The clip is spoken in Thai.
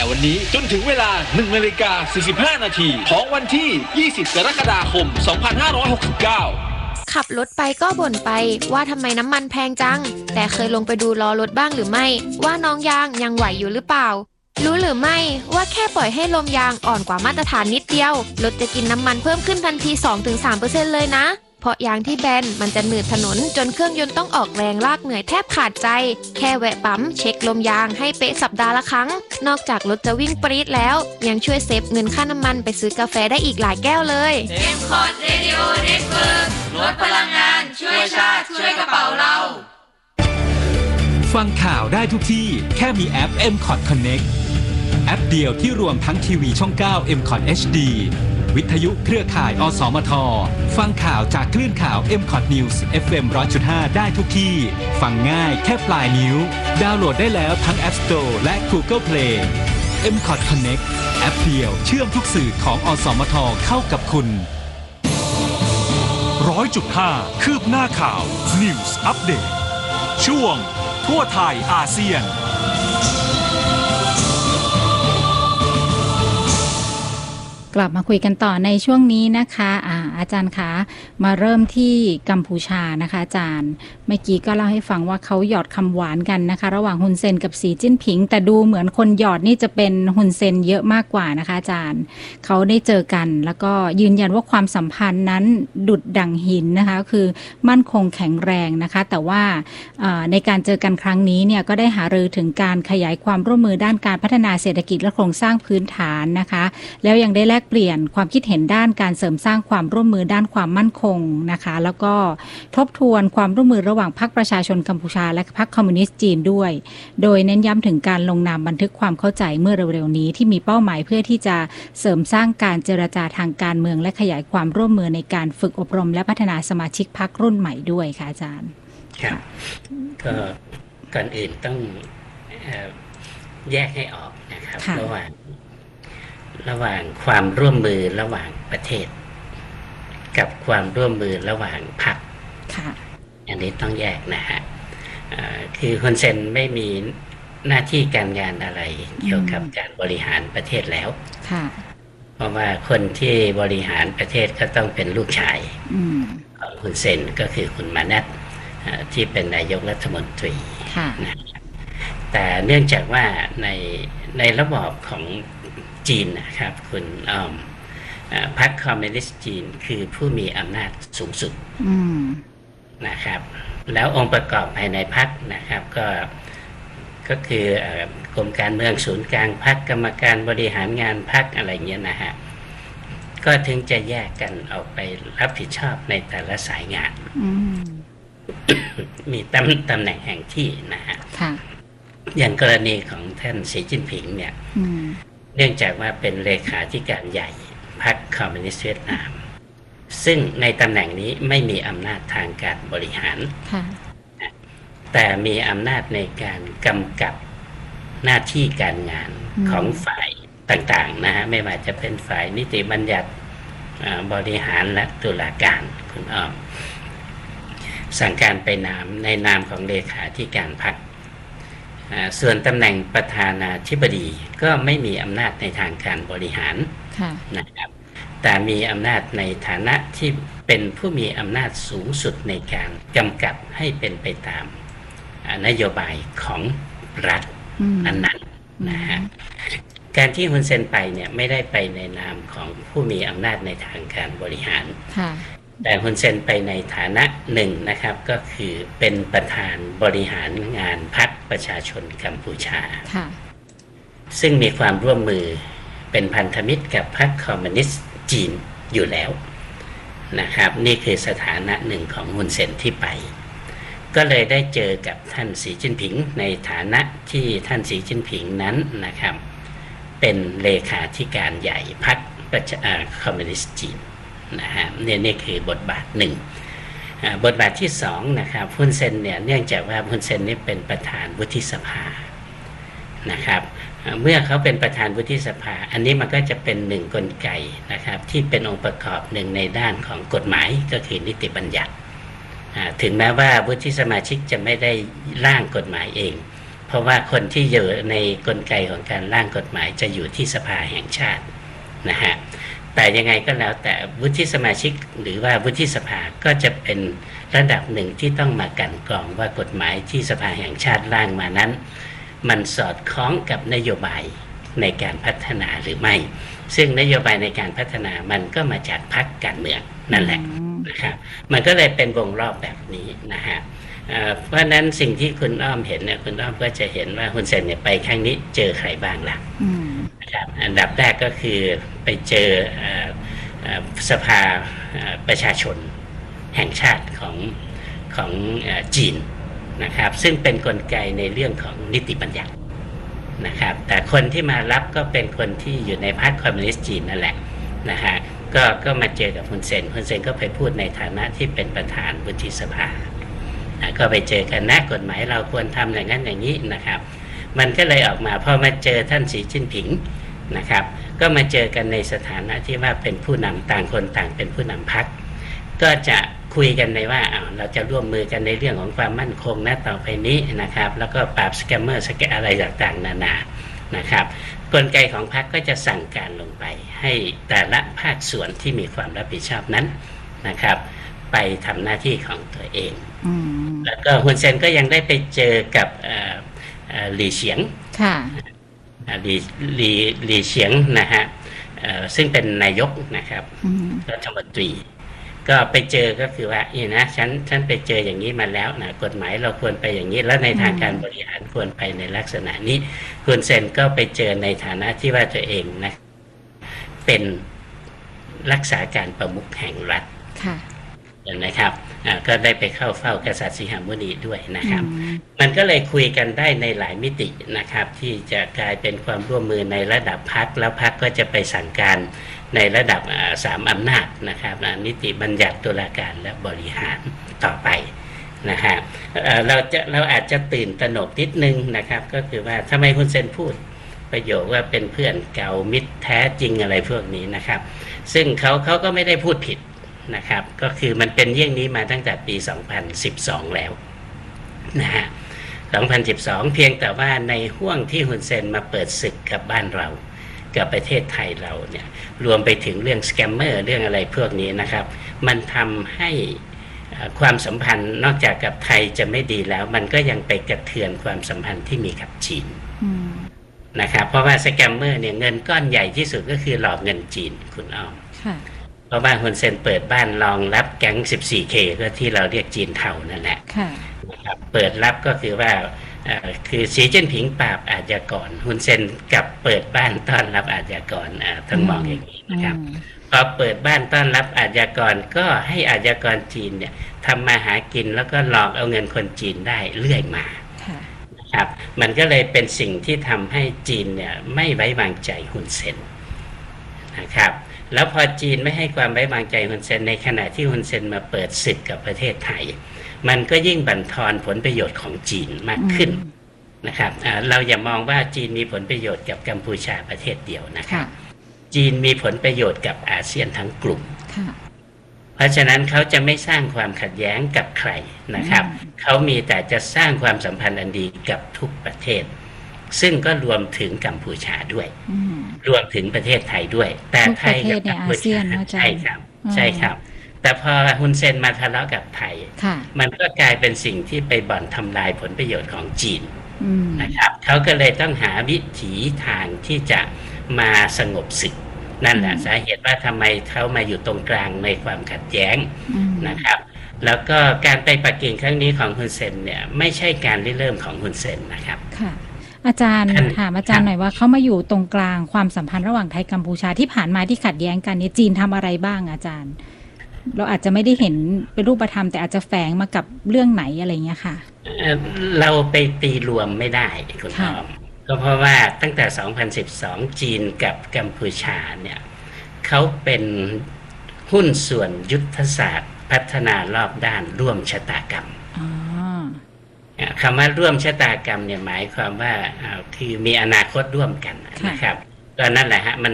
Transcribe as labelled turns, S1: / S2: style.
S1: วันนี้จนถึงเวลา 1:45 นาทีของวันที่ 20 กรกฎาคม 2569
S2: ขับรถไปก็บ่นไปว่าทำไมน้ำมันแพงจังแต่เคยลงไปดูล้อรถบ้างหรือไม่ว่าน้องยางยังไหวอยู่หรือเปล่ารู้หรือไม่ว่าแค่ปล่อยให้ลมยางอ่อนกว่ามาตรฐานนิดเดียวรถจะกินน้ำมันเพิ่มขึ้นทันที 2-3% เลยนะเพราะยางที่แบนมันจะหนืดถนนจนเครื่องยนต์ต้องออกแรงลากเหนื่อยแทบขาดใจแค่แวะปั๊มเช็คลมยางให้เป๊ะสัปดาห์ละครั้งนอกจากรถจะวิ่งปรี๊ดแล้วยังช่วยเซฟเงินค่าน้ำมันไปซื้อกาแฟได้อีกหลายแก้วเลย
S3: M-Cot Radio Network ลดพลังงานช่วยชาติช่วยกระเป๋าเรา
S4: ฟังข่าวได้ทุกที่แค่มีแอป M-Cot Connect แอปเดียวที่รวมทั้งทีวีช่อง 9 M-Cot HD วิทยุเครือข่ายอสมทฟังข่าวจากคลื่นข่าว M-Cot News FM 100.5 ได้ทุกที่ฟังง่ายแค่ปลายนิ้วดาวน์โหลดได้แล้วทั้ง App Store และ Google Play M-Cot Connect แอปเดียวเชื่อมทุกสื่อของอสมทเข้ากับคุณ
S5: 100.5 คืบหน้าข่าว News Update ช่วงทั่วไทยอาเซียน
S6: กลับมาคุยกันต่อในช่วงนี้นะคะอาจารย์คะมาเริ่มที่กัมพูชานะคะอาจารย์เมื่อกี้ก็เล่าให้ฟังว่าเขาหยอดคำหวานกันนะคะระหว่างฮุนเซนกับสีจิ้นผิงแต่ดูเหมือนคนหยอดนี่จะเป็นฮุนเซนเยอะมากกว่านะคะอาจารย์เขาได้เจอกันแล้วก็ยืนยันว่าความสัมพันธ์นั้นดุจดั่งหินนะคะคือมั่นคงแข็งแรงนะคะแต่ว่าในการเจอกันครั้งนี้เนี่ยก็ได้หารือถึงการขยายความร่วมมือด้านการพัฒนาเศรษฐกิจและโครงสร้างพื้นฐานนะคะแล้วยังได้แลกเปลี่ยนความคิดเห็นด้านการเสริมสร้างความร่วมมือด้านความมั่นคงนะคะแล้วก็ทบทวนความร่วมมือระหว่างพรรคประชาชนกัมพูชาและพรรคคอมมิวนิสต์จีนด้วยโดยเน้นย้ำถึงการลงนามบันทึกความเข้าใจเมื่อเร็วๆนี้ที่มีเป้าหมายเพื่อที่จะเสริมสร้างการเจรจาทางการเมืองและขยายความร่วมมือในการฝึกอบรมและพัฒนาสมาชิกพรรครุ่นใหม่ด้วยค่ะอาจารย์
S7: ครับก็ก่อนอื่นต้องแยกให้ออกนะครับระหว่างความร่วมมือระหว่างประเทศกับความร่วมมือระหว่างพรรคอันนี้ต้องแยกนะฮะคือฮุนเซนไม่มีหน้าที่การงานอะไรเกี่ยวกับการบริหารประเทศแล้วเพราะว่าคนที่บริหารประเทศก็ต้องเป็นลูกชายของฮุนเซนก็คือคุณมานัตที่เป็นนายกรัฐมนตรีนะแต่เนื่องจากว่าในระบอบของจีนนะครับคุณพรรคคอมมิวนิสต์จีนคือผู้มีอำนาจสูงสุดนะครับแล้วองค์ประกอบภายในพรรคนะครับก็คือกรมการเมืองศูนย์กลางพรรคกรรมการบริหารงานพรรคอะไรเงี้ยนะฮะก็ถึงจะแยกกันออกไปรับผิดชอบในแต่ละสายงานมีตำแหน่งแห่งที่นะฮะอย่างกรณีของท่านสีจิ้นผิงเนี่ยเนื่องจากว่าเป็นเลขาธิการใหญ่พรรคคอมมิวนิสต์เวียดนามซึ่งในตำแหน่งนี้ไม่มีอำนาจทางการบริหารแต่มีอำนาจในการกำกับหน้าที่การงานของฝ่ายต่างๆนะฮะไม่ว่าจะเป็นฝ่ายนิติบัญญัติบริหารและตุลาการคุณอ้อมสั่งการไปในนามของเลขาธิการพรรคส่วนตำแหน่งประธานาธิบดีก็ไม่มีอำนาจในทางการบริหารนะครับแต่มีอำนาจในฐานะที่เป็นผู้มีอำนาจสูงสุดในการกำกับให้เป็นไปตามนโยบายของรัฐนั้นๆนะฮะการที่ฮุนเซนไปเนี่ยไม่ได้ไปในนามของผู้มีอำนาจในทางการบริหารแต่ฮุนเซนไปในฐานะหนึ่งนะครับก็คือเป็นประธานบริหารงานพรรคประชาชนกัมพูชาซึ่งมีความร่วมมือเป็นพันธมิตรกับพรรคคอมมิวนิสต์จีนอยู่แล้วนะครับนี่คือสถานะหนึ่งของฮุนเซนที่ไปก็เลยได้เจอกับท่านสีจิ้นผิงในฐานะที่ท่านสีจิ้นผิงนั้นนะครับเป็นเลขาธิการใหญ่พรรคคอมมิวนิสต์จีนนะฮะนี่คือบทบาทหนึ่งบทบาทที่สองนะครับฮุนเซนเนี่ยเนื่องจากว่าฮุนเซนนี่เป็นประธานวุฒิสภานะครับเมื่อเขาเป็นประธานวุฒิสภาอันนี้มันก็จะเป็นหนึ่งกลไกนะครับที่เป็นองค์ประกอบหนึ่งในด้านของกฎหมายก็คือนิติบัญญัติถึงแม้ว่าวุฒิสมาชิกจะไม่ได้ร่างกฎหมายเองเพราะว่าคนที่อยู่ในกลไกของการร่างกฎหมายจะอยู่ที่สภาแห่งชาตินะฮะแต่ยังไงก็แล้วแต่วุฒิสมาชิกหรือว่าวุฒิสภาก็จะเป็นระดับหนึ่งที่ต้องมากันกรองว่ากฎหมายที่สภาแห่งชาติร่างมานั้นมันสอดคล้องกับนโยบายในการพัฒนาหรือไม่ซึ่งนโยบายในการพัฒนามันก็มาจากพรรคการเมืองนั่นแหละนะครับมันก็เลยเป็นวงรอบแบบนี้นะฮะเพราะนั้นสิ่งที่คุณอ้อมเห็นเนี่ยคุณอ้อมก็จะเห็นว่าฮุนเซนเนี่ยไปครั้งนี้เจอใครบ้างล่ะนะครับอันดับแรกก็คือไปเจอสภาประชาชนแห่งชาติของจีนนะครับซึ่งเป็นกลไกในเรื่องของนิติบัญญัตินะครับแต่คนที่มารับก็เป็นคนที่อยู่ในพรรคคอมมิวนิสต์จีนนั่นแหละนะฮะก็มาเจอกับฮุนเซนก็ไปพูดในฐานะที่เป็นประธานวุฒิสภาก็ไปเจอกันนะกฎหมายเราควรทำอย่างนั้นอย่างนี้นะครับมันก็เลยออกมาพอมาเจอท่านสีจิ้นผิงนะครับก็มาเจอกันในสถานะที่ว่าเป็นผู้นำต่างคนต่างเป็นผู้นำพรรคก็จะคุยกันในว่าเราจะร่วมมือกันในเรื่องของความมั่นคงนะต่อไปนี้นะครับแล้วก็ปราบสแกมเมอร์อะไรต่างๆนานานะครับกลไกของพรรคก็จะสั่งการลงไปให้แต่ละภาคส่วนที่มีความรับผิดชอบนั้นนะครับไปทำหน้าที่ของตัวเองแล้วก็ฮุนเซนก็ยังได้ไปเจอกับหลี่เฉียงหลี่เฉียงนะฮะซึ่งเป็นนายกนะครับรัฐมนตรีก็ไปเจอก็คือว่านี่นะฉันไปเจออย่างนี้มาแล้วนะกฎหมายเราควรไปอย่างนี้แล้วในทางการบริหารควรไปในลักษณะนี้ฮุนเซนก็ไปเจอในฐานะที่ว่าตัวเองนะเป็นรักษาการประมุขแห่งรัฐนะครับก็ได้ไปเข้าเฝ้ากษัตริย์สิงหมุนีด้วยนะครับมันก็เลยคุยกันได้ในหลายมิตินะครับที่จะกลายเป็นความร่วมมือในระดับพรรคแล้วพรรคก็จะไปสั่งการในระดับ3 อำนาจนะครับนิติบัญญัติตุลาการและบริหารต่อไปนะฮะเราอาจจะตื่นตระหนกนิดนึงนะครับก็คือว่าทำไมฮุนเซนพูดประโยคว่าเป็นเพื่อนเก่ามิตรแท้จริงอะไรพวกนี้นะครับซึ่งเขาก็ไม่ได้พูดผิดนะครับก็คือมันเป็นเยี่ยงนี้มาตั้งแต่ปี 2012 แล้วนะฮะ 2012 เพียงแต่ว่าในห้วงที่ฮุนเซนมาเปิดศึกกับบ้านเรากับประเทศไทยเราเนี่ยรวมไปถึงเรื่องสแกมเมอร์เรื่องอะไรพวกนี้นะครับมันทำให้ความสัมพันธ์นอกจากกับไทยจะไม่ดีแล้วมันก็ยังไปกระเทือนความสัมพันธ์ที่มีกับจีนนะครับเพราะว่าสแกมเมอร์เนี่ยเงินก้อนใหญ่ที่สุดก็คือหลอกเงินจีนคุณอ้อมเพราะว่าฮุนเซนเปิดบ้านรองรับแก๊ง 14K ก็ที่เราเรียกจีนเทานั่นแหละนะครับเปิดรับก็คือว่าคือสีจิ้นผิงปราบอาชญากรฮุนเซนกับเปิดบ้านต้อนรับอาชญากรต้องมองอย่างนี้นะครับพอเปิดบ้านต้อนรับอาชญากรก็ให้อาชญากรจีนเนี่ยทำมาหากินแล้วก็หลอกเอาเงินคนจีนได้เรื่อยมาครับมันก็เลยเป็นสิ่งที่ทำให้จีนเนี่ยไม่ไว้วางใจฮุนเซนนะครับแล้วพอจีนไม่ให้ความไว้วางใจฮุนเซนในขณะที่ฮุนเซนมาเปิดศึกกับประเทศไทยมันก็ยิ่งบั่นทอนผลประโยชน์ของจีนมากขึ้นนะครับเราอย่ามองว่าจีนมีผลประโยชน์กับกัมพูชาประเทศเดียวนะครับจีนมีผลประโยชน์กับอาเซียนทั้งกลุ่มเพราะฉะนั้นเขาจะไม่สร้างความขัดแย้งกับใครนะครับเขามีแต่จะสร้างความสัมพันธ์อันดีกับทุกประเทศซึ่งก็รวมถึงกัมพูชาด้วยรวมถึงประเทศไทยด้วยแต่ไทยกับกัมพูชาใช่ครับแต่พอฮุนเซนมาทะเลาะกับไทยมันก็กลายเป็นสิ่งที่ไปบ่อนทำลายผลประโยชน์ของจีนนะครับเขาก็เลยต้องหาวิถีทางที่จะมาสงบศึกนั่นแหละสาเหตุว่าทำไมเขามาอยู่ตรงกลางในความขัดแย้งนะครับแล้วก็การไปปักกิ่งครั้งนี้ของฮุนเซนเนี่ยไม่ใช่การเริ่มของฮุนเซนนะครับ
S6: อาจารย์ถามอาจารย์หน่อยว่าเขามาอยู่ตรงกลางความสัมพันธ์ระหว่างไทยกัมพูชาที่ผ่านมาที่ขัดแย้งกันนี่จีนทำอะไรบ้างอาจารย์เราอาจจะไม่ได้เห็นเป็นรูปธรรมแต่อาจจะแฝงมากับเรื่องไหนอะไรเงี้ยค่ะ
S7: เราไปตีรวมไม่ได้คุณอ้อมก็เพราะว่าตั้งแต่ 2012 จีนกับกัมพูชาเนี่ยเขาเป็นหุ้นส่วนยุทธศาสตร์พัฒนารอบด้านร่วมชะตากรรมคำว่าร่วมชะตากรรมเนี่ยหมายความว่าคือมีอนาคตร่วมกันนะครับก็นั่นแหละฮะมัน